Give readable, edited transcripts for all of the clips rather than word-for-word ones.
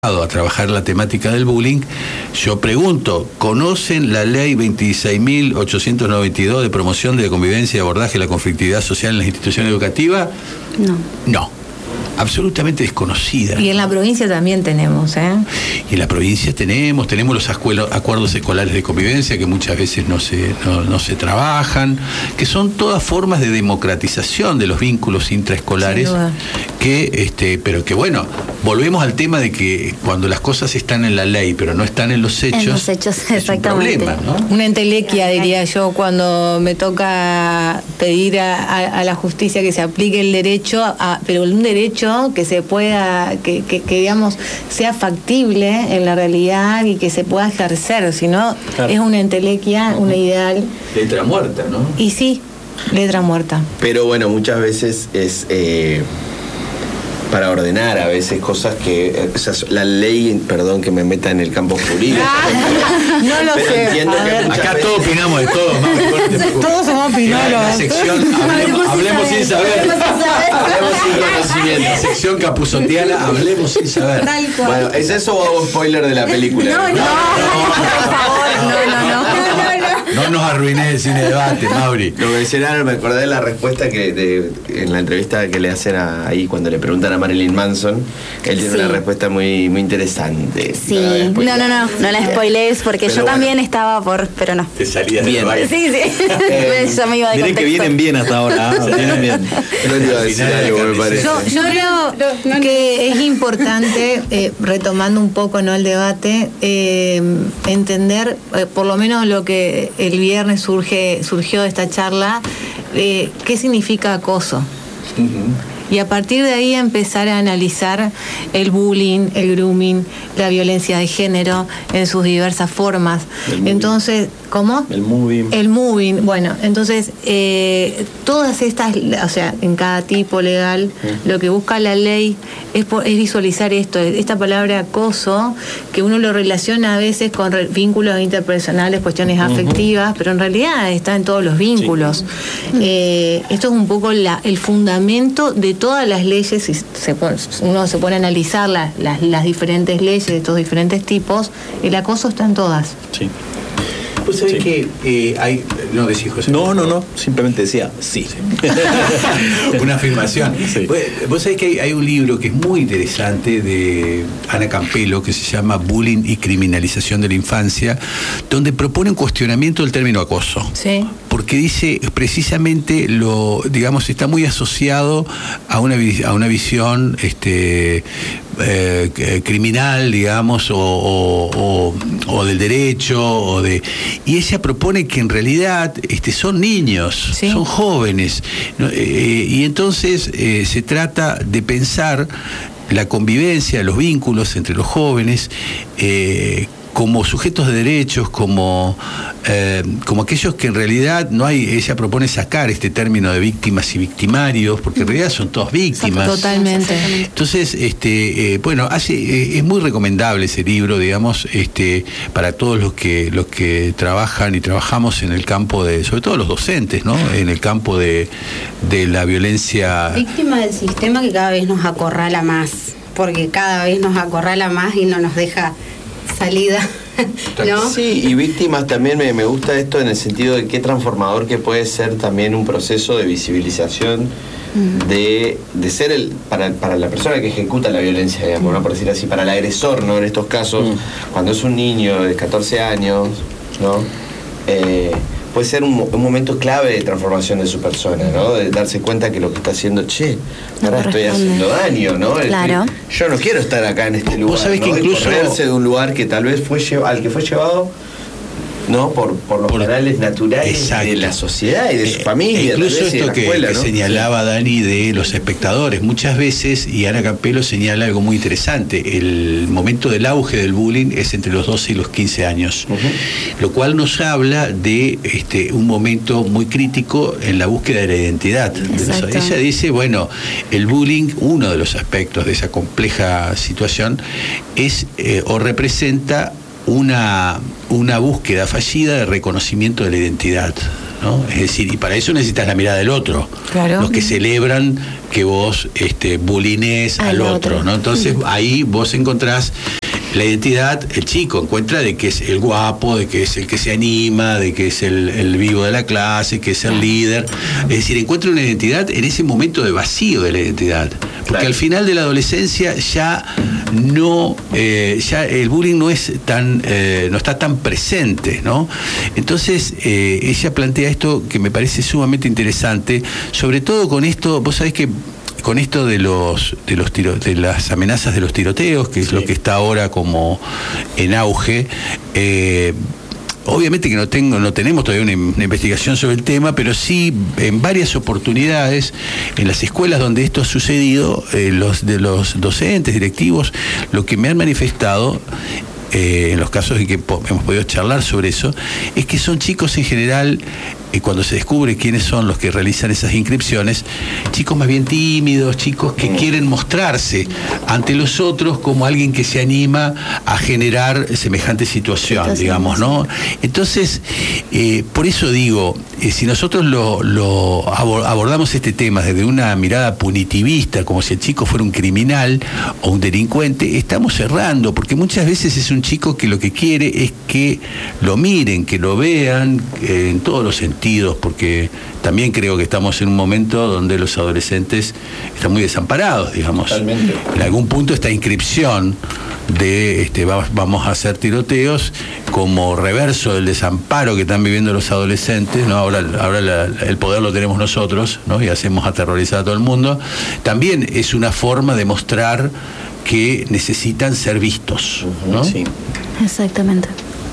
a trabajar la temática del bullying, yo pregunto, ¿conocen la ley 26.892 de promoción de la convivencia y abordaje de la conflictividad social en las instituciones educativas? No, absolutamente desconocida. Y en la provincia también tenemos, Y en la provincia tenemos los acuerdos escolares de convivencia que muchas veces no se trabajan, que son todas formas de democratización de los vínculos intraescolares, pero que bueno, volvemos al tema de que cuando las cosas están en la ley pero no están en los hechos, es exactamente un problema, ¿no? Una entelequia, diría yo, cuando me toca pedir a la justicia que se aplique el derecho, pero un derecho que se pueda, que digamos sea factible en la realidad y que se pueda ejercer, si no es una entelequia, una ideal. Letra muerta, ¿no? Y sí, letra muerta. Pero bueno, muchas veces es para ordenar a veces cosas que la ley, perdón que me meta en el campo jurídico. No lo sé. Entiendo que acá todos opinamos de todo, todos somos opinólogos. La sección hablemos sin saber. Hablemos sin conocimiento. La sección capuzotiana, hablemos sin saber. Bueno, ¿es eso o hago spoiler de la película? No, por favor, no. No nos arruines el cine debate, Mauri. Lo mencionaron, me acordé de la respuesta en la entrevista que le hacen ahí cuando le preguntan a Marilyn Manson. Él tiene una respuesta muy, muy interesante. Sí, no la spoilees porque pero yo también estaba pero no. Te salías bien. Sí. Yo me iba de miren contexto. que vienen bien hasta ahora. Vienen bien. No te iba a decir algo, me parece. Yo creo que es importante, retomando un poco el debate, entender, por lo menos lo que el viernes surgió de esta charla, qué significa acoso. Y a partir de ahí empezar a analizar el bullying, el grooming, la violencia de género en sus diversas formas. Entonces, ¿cómo? El moving. El moving, bueno, entonces todas estas, o sea, en cada tipo legal, lo que busca la ley es visualizar esta palabra acoso, que uno lo relaciona a veces con vínculos interpersonales, cuestiones afectivas, pero en realidad está en todos los vínculos. Esto es un poco el fundamento de todas las leyes. Si uno se pone a analizar las diferentes leyes de estos diferentes tipos, el acoso está en todas. Sí. ¿Vos sabés que hay... No decís, José. No, simplemente decía sí. Una afirmación. Sí. Vos sabés que hay un libro que es muy interesante de Ana Campelo que se llama Bullying y criminalización de la infancia, donde propone un cuestionamiento del término acoso. Sí. Porque dice precisamente está muy asociado a una visión criminal, digamos, o del derecho, y ella propone que en realidad son niños, son jóvenes, y entonces se trata de pensar la convivencia, los vínculos entre los jóvenes, como sujetos de derechos, como aquellos que en realidad ella propone sacar este término de víctimas y victimarios, porque en realidad son todas víctimas. Totalmente. Entonces, es muy recomendable ese libro, digamos, para todos los que trabajan y trabajamos en el campo sobre todo los docentes, ¿no? En el campo de la violencia. Víctima del sistema que cada vez nos acorrala más, porque cada vez nos acorrala más y no nos deja salida, ¿no? Sí, y víctimas también me gusta esto en el sentido de qué transformador que puede ser también un proceso de visibilización de ser para la persona que ejecuta la violencia, digamos, ¿no? Por decir así, para el agresor, ¿no? En estos casos, cuando es un niño de 14 años, ¿no? Puede ser un momento clave de transformación de su persona, ¿no? De darse cuenta que lo que está haciendo, ahora estoy haciendo daño, ¿no? Claro. Yo no quiero estar acá en este lugar. Vos sabés, ¿no? Que incluso correrse de un lugar que tal vez al que fue llevado, ¿no? Por los canales naturales de la sociedad y de su familia. Incluso esto de la escuela, que ¿no? señalaba Dani de los espectadores, muchas veces, y Ana Campelo señala algo muy interesante, el momento del auge del bullying es entre los 12 y los 15 años, lo cual nos habla de un momento muy crítico en la búsqueda de la identidad. Ella dice, bueno, el bullying, uno de los aspectos de esa compleja situación, es o representa una búsqueda fallida de reconocimiento de la identidad, ¿no? Es decir, y para eso necesitas la mirada del otro. Claro. Los que celebran que vos bulines al otro, ¿no? Entonces ahí vos encontrás la identidad, el chico encuentra de que es el guapo, de que es el que se anima, de que es el vivo de la clase, que es el líder. Es decir, encuentra una identidad en ese momento de vacío de la identidad. Porque al final de la adolescencia ya el bullying no está tan presente, ¿no? Entonces ella plantea esto que me parece sumamente interesante, sobre todo con esto, vos sabés que con esto de las amenazas de los tiroteos, que es lo que está ahora como en auge. Obviamente que no tenemos todavía una investigación sobre el tema, pero sí en varias oportunidades en las escuelas donde esto ha sucedido, los docentes, directivos, lo que me han manifestado en los casos en que hemos podido charlar sobre eso, es que son chicos en general, cuando se descubre quiénes son los que realizan esas inscripciones, chicos más bien tímidos, chicos que quieren mostrarse ante los otros como alguien que se anima a generar semejante situación, digamos, ¿no? Entonces, por eso digo, si nosotros abordamos este tema desde una mirada punitivista, como si el chico fuera un criminal o un delincuente, estamos errando, porque muchas veces es un chico que lo que quiere es que lo miren, que lo vean en todos los sentidos, porque también creo que estamos en un momento donde los adolescentes están muy desamparados, digamos. Totalmente. En algún punto esta inscripción de vamos a hacer tiroteos como reverso del desamparo que están viviendo los adolescentes, ¿no? Ahora el poder lo tenemos nosotros, ¿no? Y hacemos aterrorizar a todo el mundo. También es una forma de mostrar que necesitan ser vistos, ¿no? Sí. Exactamente.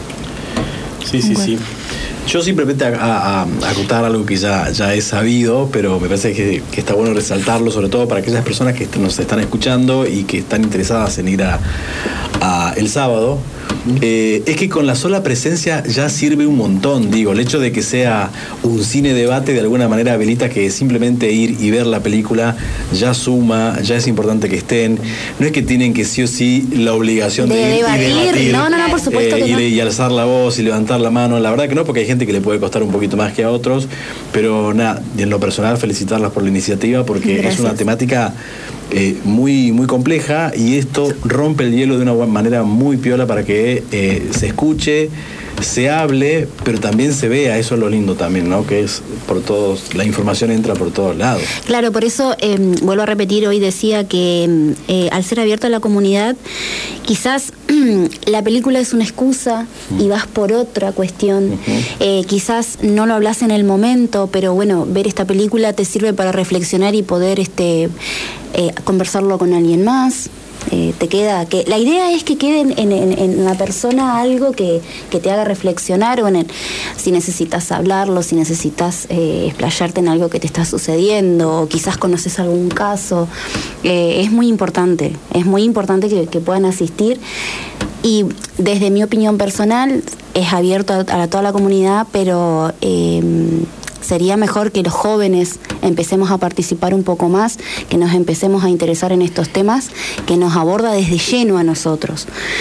Sí. Yo simplemente a acotar algo que ya es sabido, pero me parece que está bueno resaltarlo, sobre todo para aquellas personas que nos están escuchando y que están interesadas en ir a el sábado. Es que con la sola presencia ya sirve un montón, digo, el hecho de que sea un cine debate de alguna manera habilita que simplemente ir y ver la película ya suma, ya es importante que estén, no es que tienen que sí o sí la obligación de ir debatir. Y debatir, no, por supuesto que no. Y alzar la voz y levantar la mano, la verdad que no, porque hay gente que le puede costar un poquito más que a otros, pero nada, y en lo personal felicitarlas por la iniciativa, porque Gracias. Es una temática muy, muy compleja, y esto rompe el hielo de una manera muy piola para que se escuche, se hable, pero también se vea. Eso es lo lindo también, ¿no? Que es por todos, la información entra por todos lados. Claro, por eso vuelvo a repetir, hoy decía que al ser abierto a la comunidad, quizás la película es una excusa y vas por otra cuestión. Quizás no lo hablas en el momento, pero bueno, ver esta película te sirve para reflexionar y poder conversarlo con alguien más. Te queda, que la idea es que quede en la persona algo que te haga reflexionar, o si necesitas hablarlo, si necesitas explayarte en algo que te está sucediendo, o quizás conoces algún caso. Es muy importante que puedan asistir, y desde mi opinión personal es abierto a toda la comunidad, pero sería mejor que los jóvenes empecemos a participar un poco más, que nos empecemos a interesar en estos temas, que nos aborda desde lleno a nosotros.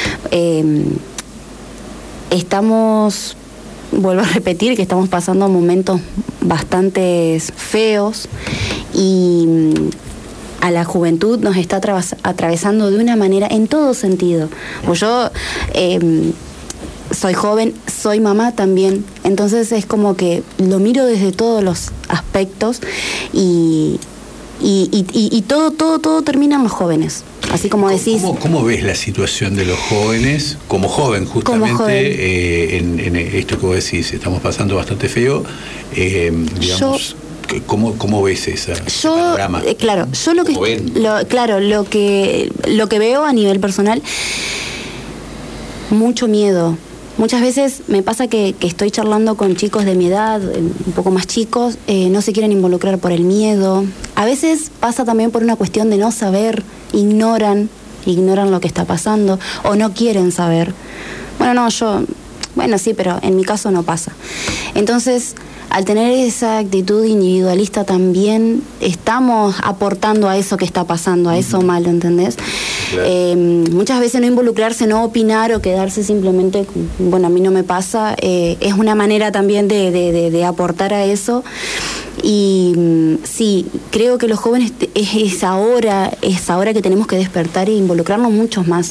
Vuelvo a repetir que estamos pasando momentos bastante feos, y a la juventud nos está atravesando de una manera en todo sentido. Pues yo soy joven, soy mamá también, entonces es como que lo miro desde todos los aspectos, y todo termina en los jóvenes. Así como decís. ¿Cómo ves la situación de los jóvenes, como joven justamente, en esto que vos decís? Estamos pasando bastante feo, digamos. ¿Cómo ves ese panorama? Claro, yo lo que veo a nivel personal, mucho miedo. Muchas veces me pasa que estoy charlando con chicos de mi edad, un poco más chicos, no se quieren involucrar por el miedo. A veces pasa también por una cuestión de no saber, ignoran lo que está pasando, o no quieren saber. Bueno, sí, pero en mi caso no pasa. Entonces, al tener esa actitud individualista también estamos aportando a eso que está pasando, a eso malo, ¿entendés? Claro. Muchas veces no involucrarse, no opinar o quedarse simplemente, bueno, a mí no me pasa, es una manera también de aportar a eso. Y sí, creo que los jóvenes es ahora que tenemos que despertar e involucrarnos muchos más.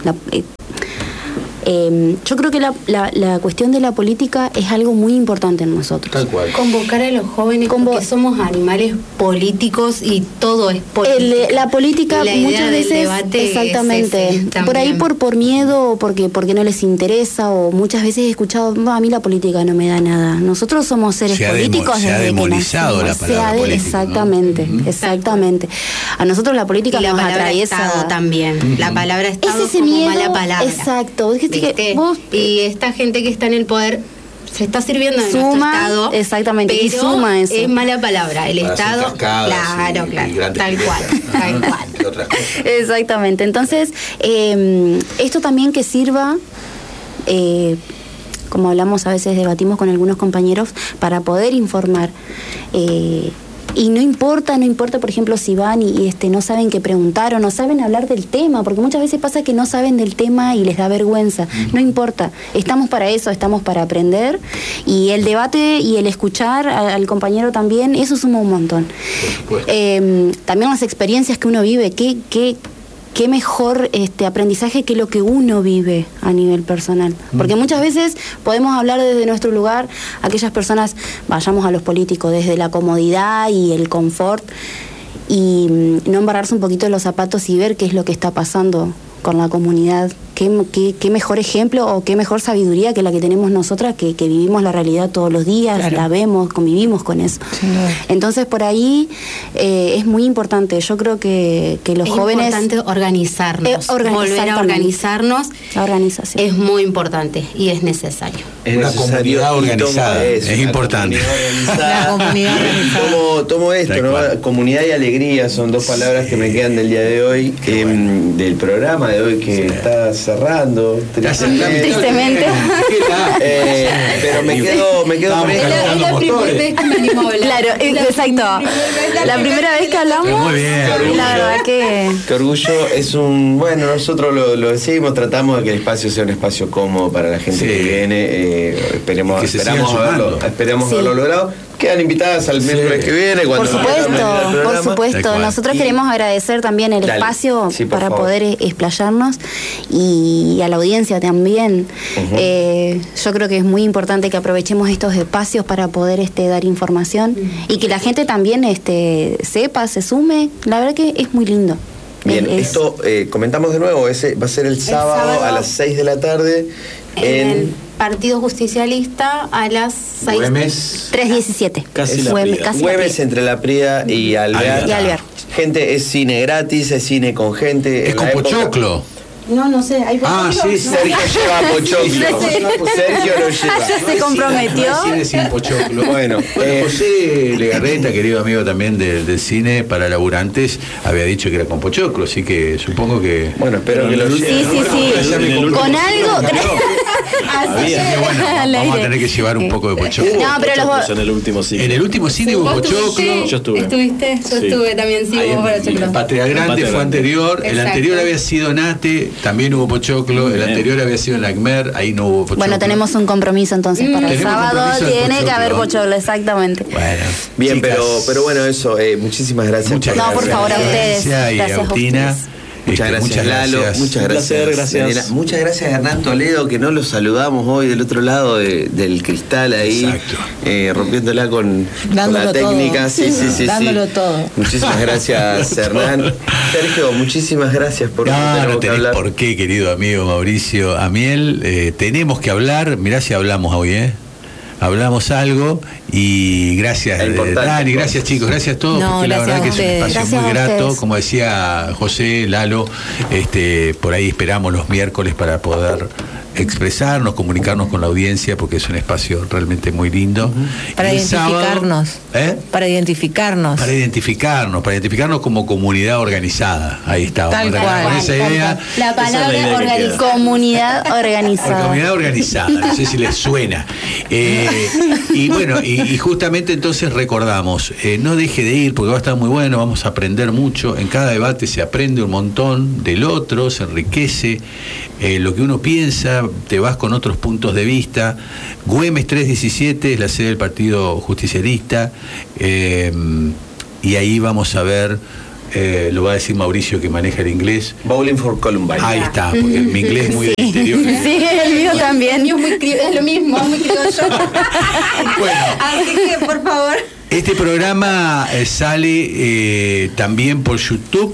Yo creo que la cuestión de la política es algo muy importante en nosotros. Tal cual. Convocar a los jóvenes, porque somos animales políticos y todo es política. La política muchas veces, debate exactamente, por ahí por miedo o porque no les interesa, o muchas veces he escuchado, no, a mí la política no me da nada. Nosotros somos seres políticos se ha desde demonizado que la palabra política, exactamente, ¿no? Exactamente. A nosotros la política y la nos palabra atraviesa Estado también. La palabra Estado es ese como miedo, mala palabra. Exacto. Y esta gente que está en el poder se está sirviendo de suma, nuestro Estado, exactamente, pero y suma eso. Es mala palabra. El Estado, claro, tal cual. Exactamente. Entonces, esto también que sirva, como hablamos a veces, debatimos con algunos compañeros, para poder informar. Y no importa, por ejemplo, si van y no saben qué preguntar o no saben hablar del tema, porque muchas veces pasa que no saben del tema y les da vergüenza. No importa, estamos para eso, estamos para aprender, y el debate y el escuchar al compañero también, eso suma un montón. También las experiencias que uno vive, qué mejor aprendizaje que lo que uno vive a nivel personal. Porque muchas veces podemos hablar desde nuestro lugar, aquellas personas, vayamos a los políticos, desde la comodidad y el confort, y no embarrarse un poquito en los zapatos y ver qué es lo que está pasando con la comunidad. Qué mejor ejemplo o qué mejor sabiduría que la que tenemos nosotras, que vivimos la realidad todos los días, claro. La vemos, convivimos con eso. Sí, no. Entonces, por ahí es muy importante. Yo creo que los jóvenes... Es importante organizarnos. Volver a organizarnos. La organización. Es muy importante y es necesario. Una comunidad organizada. Es importante. La comunidad organizada. Tomo esto, ¿no? Comunidad y alegría son dos palabras que me quedan del día de hoy, del programa de hoy que está cerrando tristemente. Pero me quedo con esto. Es la primera vez que me animo a hablar. Claro, exacto. La primera vez que hablamos. Muy bien. La verdad que... Qué orgullo. Es un... Bueno, nosotros lo decimos, tratamos de que el espacio sea un espacio cómodo para la gente que viene. Esperemos haberlo logrado. Quedan invitadas al miércoles que viene. Por supuesto. Nosotros queremos agradecer también el espacio para poder explayarnos, y a la audiencia también. Yo creo que es muy importante que aprovechemos estos espacios para poder dar información y que la gente también sepa, se sume. La verdad que es muy lindo. Bien, esto comentamos de nuevo, ese va a ser el sábado a las 6 de la tarde en el Partido Justicialista a las 6. 3:17. Casi la Güemes entre La Prida y Alvear. Gente, es cine gratis, es cine con gente. Es con pochoclo. No sé. Hay sí, Sergio lleva pochoclo. Sergio lo lleva. Se comprometió. Cine sin pochoclo. Bueno, José Legarreta, querido amigo también del cine para laburantes, había dicho que era con pochoclo, así que supongo que... Bueno, espero que lo lleve. Sí. Con algo... Vamos a tener que llevar un poco de pochoclo. No, pero en el último cine. En el último cine hubo pochoclo. Yo estuve. ¿Estuviste? Yo estuve también, sí, hubo pochoclo. Patria Grande fue anterior. El anterior había sido Nate, también hubo pochoclo. El anterior había sido en la ACMER, ahí no hubo pochoclo. Bueno, tenemos un compromiso entonces para el sábado. Tiene que haber pochoclo, exactamente. Bueno, bien, pero bueno, eso, muchísimas gracias. Muchas gracias. No, por favor, a ustedes. Gracias a Agustina. Muchas gracias, Lalo. Muchas gracias. Gracias. Muchas gracias a Hernán Toledo, que no lo saludamos hoy del otro lado del cristal ahí. Rompiéndola con la técnica. Sí. Dándolo todo. Muchísimas gracias, Hernán. Sergio, muchísimas gracias por no tenés por qué, querido amigo Mauricio Amiel. Tenemos que hablar. Mirá si hablamos hoy, hablamos algo, y gracias Dani, gracias chicos, gracias a todos, porque la verdad que es un espacio muy grato, como decía José, Lalo, por ahí esperamos los miércoles para poder expresarnos, comunicarnos con la audiencia, porque es un espacio realmente muy lindo. Para identificarnos. Para identificarnos como comunidad organizada. Ahí está. Tal cual. Con esa idea. La palabra comunidad organizada. Comunidad organizada, no sé si les suena. Y bueno, y justamente entonces recordamos, no deje de ir porque va a estar muy bueno, vamos a aprender mucho, en cada debate se aprende un montón del otro, se enriquece lo que uno piensa, te vas con otros puntos de vista. Güemes 317 es la sede del Partido Justicialista, y ahí vamos a ver, lo va a decir Mauricio que maneja el inglés. Bowling for Columbine. Ahí está, porque mi inglés es muy del interior. Sí, el mío también. Es lo mismo, muy criollo. Bueno. Así que, por favor. Este programa sale también por YouTube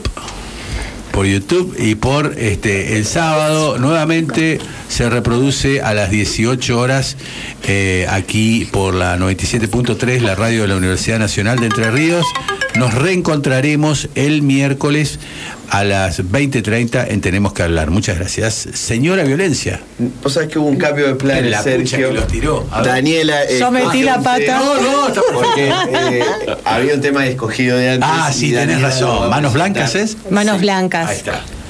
y por el sábado nuevamente se reproduce a las 18 horas aquí por la 97.3, la radio de la Universidad Nacional de Entre Ríos. Nos reencontraremos el miércoles a las 20:30 en Tenemos que Hablar. Muchas gracias. Señora Violencia. Vos sabés que hubo un cambio de planes, la Sergio. Que los tiró. Daniela. Yo metí la pata. No, porque había un tema escogido de antes. Sí, tenés razón. ¿Manos blancas es? Manos blancas. Ahí está.